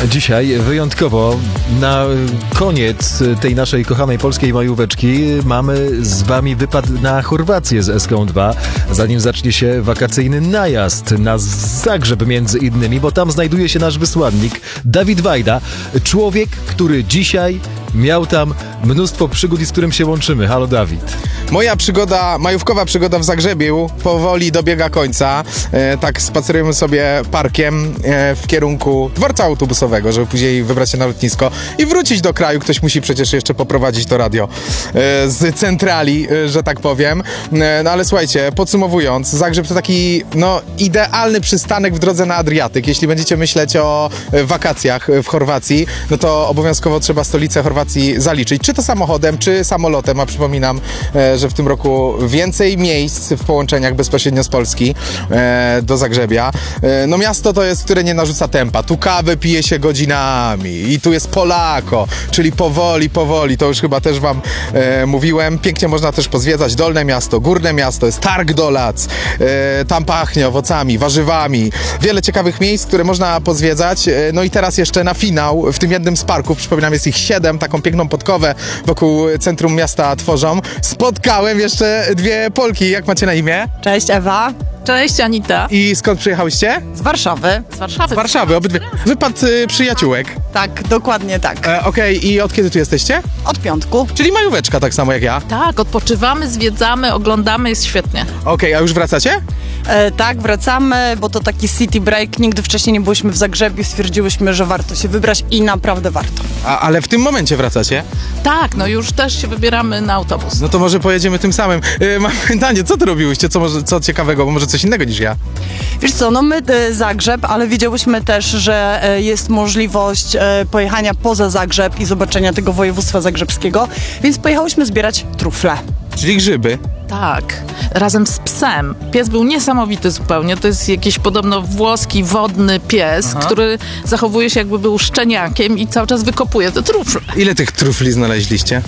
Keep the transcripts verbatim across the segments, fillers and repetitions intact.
Dzisiaj wyjątkowo na koniec tej naszej kochanej polskiej majóweczki mamy z wami wypad na Chorwację z S K dwa, zanim zacznie się wakacyjny najazd na Zagrzeb między innymi, bo tam znajduje się nasz wysłannik Dawid Wajda, człowiek, który dzisiaj miał tam mnóstwo przygód i z którym się łączymy. Halo, Dawid. Moja przygoda, majówkowa przygoda w Zagrzebiu powoli dobiega końca. E, tak spacerujemy sobie parkiem e, w kierunku dworca autobusowego, żeby później wybrać się na lotnisko i wrócić do kraju. Ktoś musi przecież jeszcze poprowadzić to radio e, z centrali, e, że tak powiem. E, no ale słuchajcie, podsumowując, Zagrzeb to taki no, idealny przystanek w drodze na Adriatyk. Jeśli będziecie myśleć o e, wakacjach w Chorwacji, no to obowiązkowo trzeba stolicę Chorwacji zaliczyć. Czy to samochodem, czy samolotem, a przypominam, e, że w tym roku więcej miejsc w połączeniach bezpośrednio z Polski e, do Zagrzebia. E, no miasto to jest, które nie narzuca tempa. Tu kawę pije się godzinami i tu jest Polako, czyli powoli, powoli. To już chyba też wam e, mówiłem. Pięknie można też pozwiedzać Dolne Miasto, Górne Miasto, jest Targ Dolac. E, tam pachnie owocami, warzywami. Wiele ciekawych miejsc, które można pozwiedzać. E, no i teraz jeszcze na finał w tym jednym z parków, przypominam, jest ich siedem, taką piękną podkowę wokół centrum miasta tworzą. Spotkałem jeszcze dwie Polki. Jak macie na imię? Cześć, Ewa. Cześć, Anita. I skąd przyjechałyście? Z Warszawy. Z Warszawy. Z Warszawy, obydwie. Wypad y, przyjaciółek. Tak, dokładnie tak. E, Okej, okay. I od kiedy tu jesteście? Od piątku. Czyli majóweczka, tak samo jak ja. Tak, odpoczywamy, zwiedzamy, oglądamy, jest świetnie. Okej, okay, a już wracacie? E, tak, wracamy, bo to taki city break. Nigdy wcześniej nie byliśmy w Zagrzebiu. Stwierdziłyśmy, że warto się wybrać i naprawdę warto. A, ale w tym momencie wracacie? Tak, no już też się wybieramy na autobus. No to może pojedziemy tym samym. E, mam pytanie, co ty robiłyście? Co, może, co ciekawego? Bo może coś innego niż ja. Wiesz co, no my e, Zagrzeb, ale wiedziałyśmy też, że e, jest możliwość e, pojechania poza Zagrzeb i zobaczenia tego województwa zagrzebskiego, więc pojechałyśmy zbierać trufle. Czyli grzyby. Tak, razem z psem. Pies był niesamowity zupełnie. To jest jakiś podobno włoski, wodny pies, Aha. który zachowuje się jakby był szczeniakiem i cały czas wykopuje te trufle. Ile tych trufli znaleźliście?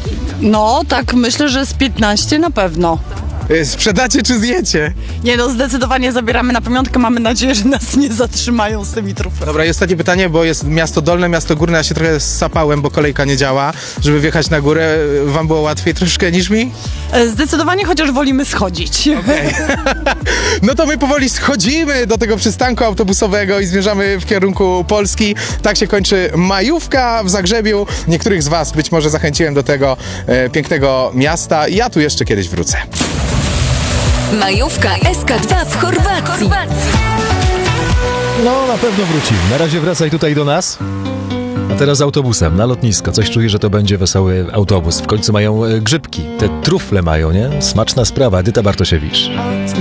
No, tak myślę, że z piętnaście na pewno. Sprzedacie czy zjecie? Nie no, zdecydowanie zabieramy na pamiątkę. Mamy nadzieję, że nas nie zatrzymają z tymi truflami. Dobra, i ostatnie pytanie, bo jest miasto Dolne, miasto Górne. Ja się trochę sapałem, bo kolejka nie działa. Żeby wjechać na górę, wam było łatwiej troszkę niż mi? Zdecydowanie, chociaż wolimy schodzić. Okay. No to my powoli schodzimy do tego przystanku autobusowego i zmierzamy w kierunku Polski. Tak się kończy majówka w Zagrzebiu. Niektórych z was być może zachęciłem do tego e, pięknego miasta. Ja tu jeszcze kiedyś wrócę. Majówka S K dwa w Chorwacji. No, na pewno wrócimy. Na razie wracaj tutaj do nas. A teraz autobusem na lotnisko. Coś czuję, że to będzie wesoły autobus. W końcu mają grzybki. Te trufle mają, nie? Smaczna sprawa. Edyta Bartosiewicz.